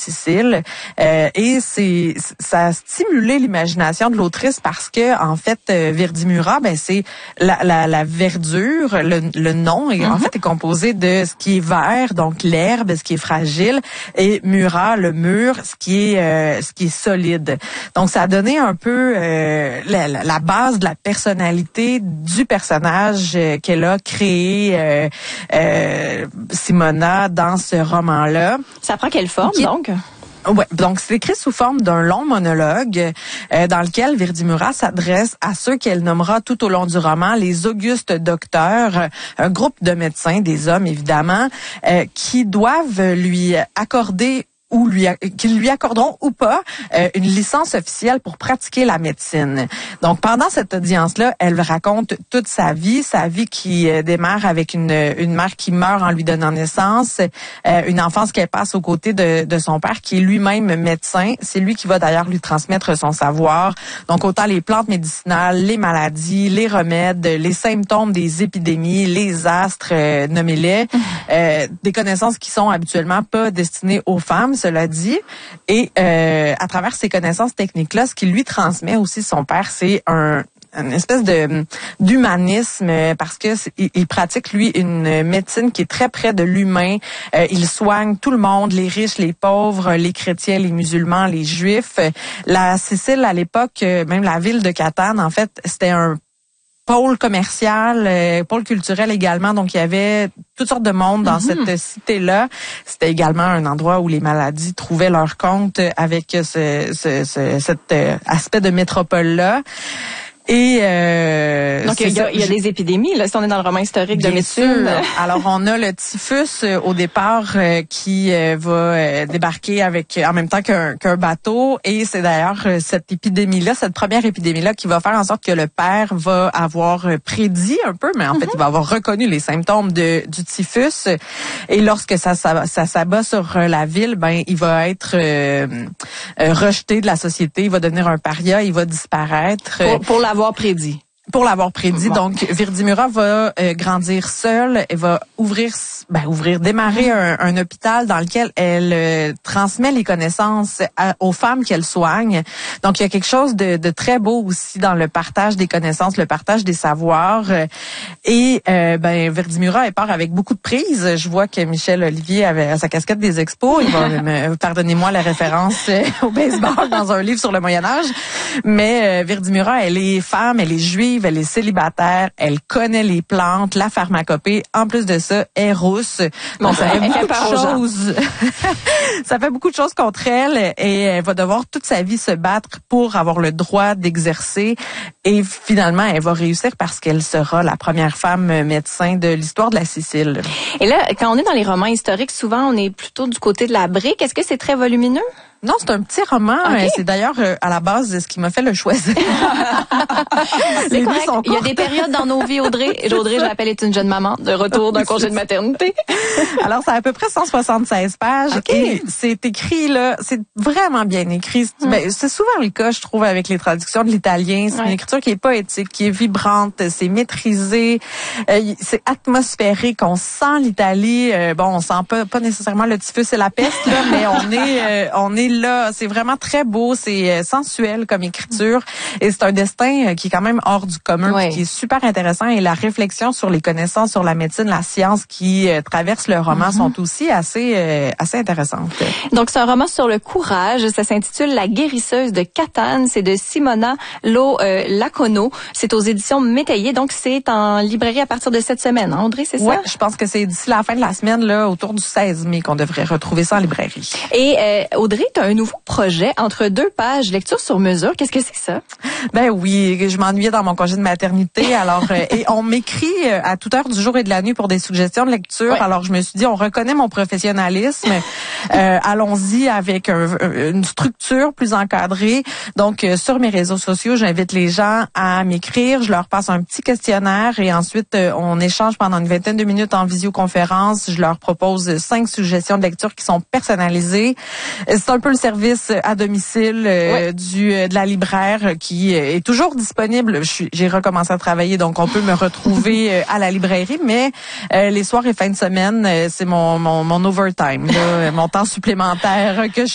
Sicile. Et ça a stimulé l'imagination de l'autrice parce que en fait Virdimura, c'est la verdure, le nom en fait est composé de ce qui est vert, donc l'herbe, ce qui est fragile, et mura, le mur, ce qui est solide. Donc ça a donné un peu la base de la personnalité du personnage qu'elle a créé Simona dans ce roman-là. Ça prend quelle forme donc? Ouais, donc c'est écrit sous forme d'un long monologue dans lequel Virdimura s'adresse à ceux qu'elle nommera tout au long du roman les augustes docteurs, un groupe de médecins, des hommes évidemment, qui doivent lui accorder qu'ils lui accorderont ou pas une licence officielle pour pratiquer la médecine. Donc, pendant cette audience-là, elle raconte toute sa vie qui démarre avec une mère qui meurt en lui donnant naissance, une enfance qu'elle passe aux côtés de son père qui est lui-même médecin. C'est lui qui va d'ailleurs lui transmettre son savoir. Donc, autant les plantes médicinales, les maladies, les remèdes, les symptômes des épidémies, les astres, nommez-les, des connaissances qui sont habituellement pas destinées aux femmes, cela dit. Et à travers ces connaissances techniques-là, ce qu'il lui transmet aussi son père, c'est une espèce d'humanisme parce que il pratique lui une médecine qui est très près de l'humain. Il soigne tout le monde, les riches, les pauvres, les chrétiens, les musulmans, les juifs. La Sicile à l'époque, même la ville de Catane, en fait, c'était un pôle commercial, pôle culturel également. Donc, il y avait toutes sortes de monde dans cette cité-là. C'était également un endroit où les maladies trouvaient leur compte avec cet aspect de métropole-là. Et donc il y a des épidémies là si on est dans le roman historique de médecine. Alors on a le typhus au départ qui va débarquer avec en même temps qu'un bateau, et c'est d'ailleurs cette première épidémie là qui va faire en sorte que le père va avoir prédit un peu, mais en fait il va avoir reconnu les symptômes du typhus, et lorsque ça s'abat sur la ville, il va être rejeté de la société, il va devenir un paria, il va disparaître pour l'avoir prédit. Pour l'avoir prédit. Bon. Donc, Virdimura va grandir seule et va démarrer un hôpital dans lequel elle transmet les connaissances aux femmes qu'elle soigne. Donc, il y a quelque chose de très beau aussi dans le partage des connaissances, le partage des savoirs. Et Virdimura, elle part avec beaucoup de prises. Je vois que Michel Olivier avait sa casquette des expos. Il va pardonnez-moi la référence au baseball dans un livre sur le Moyen-Âge. Mais Virdimura, elle est femme, elle est juive, elle est célibataire, elle connaît les plantes, la pharmacopée. En plus de ça, elle est rousse. Donc, ça fait beaucoup de choses. Ça fait beaucoup de choses contre elle, et elle va devoir toute sa vie se battre pour avoir le droit d'exercer. Et finalement, elle va réussir parce qu'elle sera la première femme médecin de l'histoire de la Sicile. Et là, quand on est dans les romans historiques, souvent, on est plutôt du côté de la brique. Est-ce que c'est très volumineux? Non, c'est un petit roman. Okay. C'est d'ailleurs à la base ce qui m'a fait le choisir. C'est correct. Il y a des périodes dans nos vies, Audrey. Et Audrey, je l'appelle, est une jeune maman de retour d'un congé de maternité. Alors, c'est à peu près 176 pages. Okay. Et c'est écrit, là, c'est vraiment bien écrit. C'est souvent le cas, je trouve, avec les traductions de l'italien. C'est une écriture qui est poétique, qui est vibrante, c'est maîtrisé, c'est atmosphérique. On sent l'Italie. On sent pas nécessairement le typhus et la peste, là, mais on est là, c'est vraiment très beau, c'est sensuel comme écriture, et c'est un destin qui est quand même hors du commun, qui est super intéressant, et la réflexion sur les connaissances sur la médecine, la science qui traverse le roman sont aussi assez intéressantes. Donc c'est un roman sur le courage, ça s'intitule La guérisseuse de Catane, c'est de Simona Lacono, c'est aux éditions Métayer, donc c'est en librairie à partir de cette semaine, hein, Audrey, c'est ça? Oui, je pense que c'est d'ici la fin de la semaine, là, autour du 16 mai qu'on devrait retrouver ça en librairie. Et Audrey, tu as un nouveau projet entre 2 pages, lecture sur mesure. Qu'est-ce que c'est ça? Ben oui, je m'ennuyais dans mon congé de maternité. Alors, et on m'écrit à toute heure du jour et de la nuit pour des suggestions de lecture. Ouais. Alors, je me suis dit, on reconnaît mon professionnalisme. Allons-y avec une structure plus encadrée. Donc, sur mes réseaux sociaux, j'invite les gens à m'écrire. Je leur passe un petit questionnaire et ensuite, on échange pendant une vingtaine de minutes en visioconférence. Je leur propose 5 suggestions de lecture qui sont personnalisées. C'est un peu le service à domicile de la libraire qui est toujours disponible. J'ai recommencé à travailler, donc on peut me retrouver à la librairie, mais les soirs et fins de semaine, c'est mon overtime, là, mon temps supplémentaire que je